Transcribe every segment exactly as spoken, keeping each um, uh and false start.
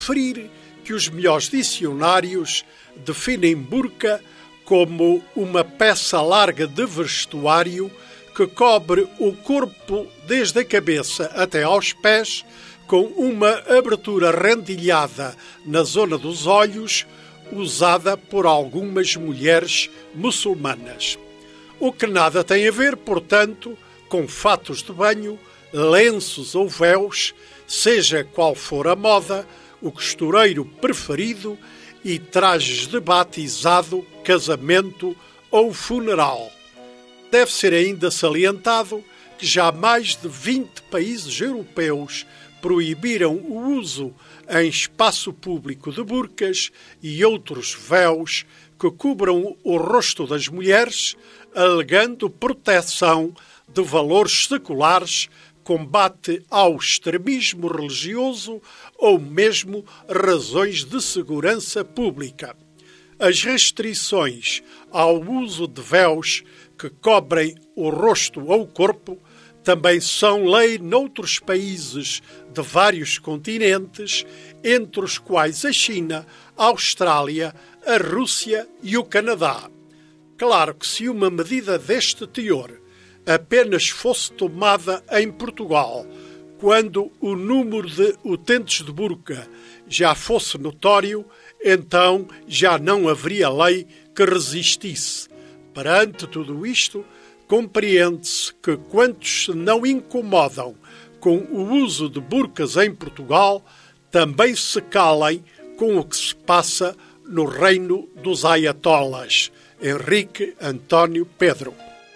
referir que os melhores dicionários definem burca como uma peça larga de vestuário que cobre o corpo desde a cabeça até aos pés, com uma abertura rendilhada na zona dos olhos, usada por algumas mulheres muçulmanas. O que nada tem a ver, portanto, com fatos de banho, lenços ou véus, seja qual for a moda, o costureiro preferido e trajes de batizado, casamento ou funeral. Deve ser ainda salientado que já mais de vinte países europeus proibiram o uso em espaço público de burcas e outros véus que cubram o rosto das mulheres, alegando proteção de valores seculares, combate ao extremismo religioso ou mesmo razões de segurança pública. As restrições ao uso de véus que cobrem o rosto ou o corpo também são lei noutros países de vários continentes, entre os quais a China, a Austrália, a Rússia e o Canadá. Claro que se uma medida deste teor apenas fosse tomada em Portugal, quando o número de utentes de burca já fosse notório, então já não haveria lei que resistisse. Perante tudo isto, compreende-se que quantos se não incomodam com o uso de burcas em Portugal também se calem com o que se passa no reino dos ayatollahs. Henrique António Pedro.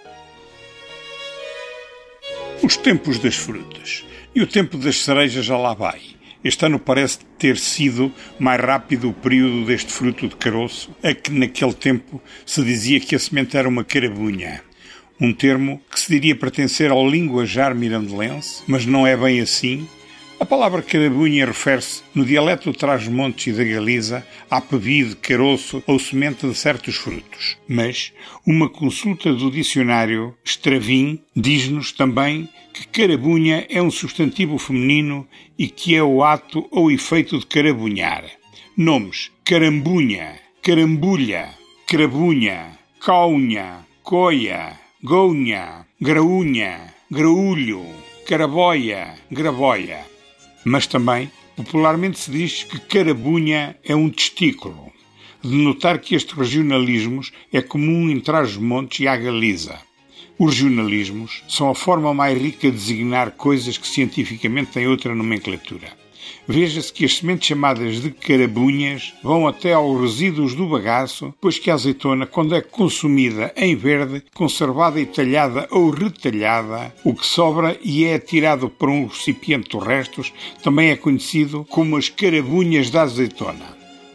Os tempos das frutas. E o tempo das cerejas já lá vai. Este ano parece ter sido mais rápido o período deste fruto de caroço, a que naquele tempo se dizia que a semente era uma carabunha. Um termo que se diria pertencer ao linguajar mirandelense, mas não é bem assim. A palavra carabunha refere-se, no dialeto do Trás-os-Montes e da Galiza, à pebide, caroço ou semente de certos frutos. Mas uma consulta do dicionário Stravin diz-nos também que carabunha é um substantivo feminino e que é o ato ou efeito de carabunhar. Nomes: carambunha, carambulha, crabunha, caunha, coia, gounha, graúnha, graúlho, caraboia, graboia. Mas também, popularmente se diz que carabunha é um testículo, de notar que estes regionalismos é comum em Trás-os-Montes e à Galiza. Os regionalismos são a forma mais rica de designar coisas que cientificamente têm outra nomenclatura. Veja-se que as sementes chamadas de carabunhas vão até aos resíduos do bagaço, pois que a azeitona, quando é consumida em verde, conservada e talhada ou retalhada, o que sobra e é atirado para um recipiente dos restos, também é conhecido como as carabunhas da azeitona.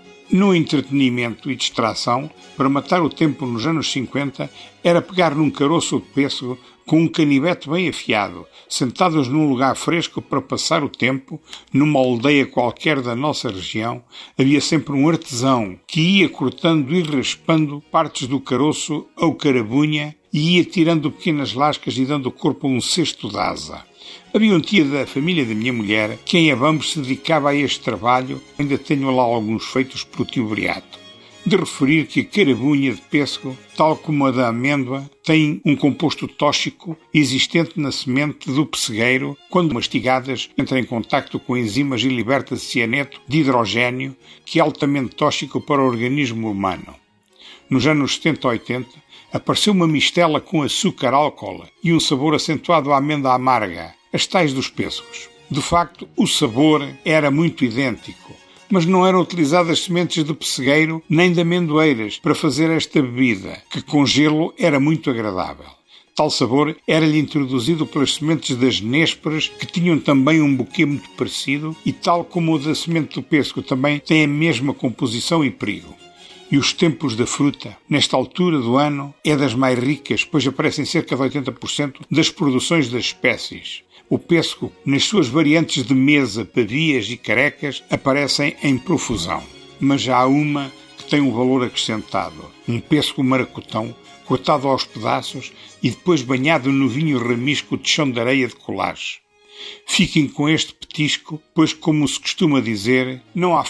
No entretenimento e distração, para matar o tempo nos anos cinquenta, era pegar num caroço de pêssego com um canivete bem afiado, sentados num lugar fresco para passar o tempo, numa aldeia qualquer da nossa região, havia sempre um artesão que ia cortando e raspando partes do caroço ou carabunha e ia tirando pequenas lascas e dando corpo a um cesto de asa. Havia um tia da família da minha mulher que em Abambos se dedicava a este trabalho, ainda tenho lá alguns feitos por o tio Beato. De referir que a carabunha de pêssego, tal como a da amêndoa, tem um composto tóxico existente na semente do pessegueiro, quando mastigadas entra em contacto com enzimas e liberta-se cianeto de hidrogênio, que é altamente tóxico para o organismo humano. Nos anos setenta e oitenta, apareceu uma mistela com açúcar álcool e um sabor acentuado à amêndoa amarga, as tais dos pêssegos. De facto, o sabor era muito idêntico, mas não eram utilizadas sementes de pessegueiro nem de amendoeiras para fazer esta bebida, que com gelo era muito agradável. Tal sabor era-lhe introduzido pelas sementes das nésperas, que tinham também um buquê muito parecido, e tal como o da semente do pêssego também tem a mesma composição e perigo. E os tempos da fruta, nesta altura do ano, é das mais ricas, pois aparecem cerca de oitenta por cento das produções das espécies. O pêssego, nas suas variantes de mesa, padias e carecas, aparecem em profusão. Mas já há uma que tem um valor acrescentado. Um pêssego maracutão, cortado aos pedaços e depois banhado no vinho ramisco de chão de areia de Colares. Fiquem com este petisco, pois, como se costuma dizer, não há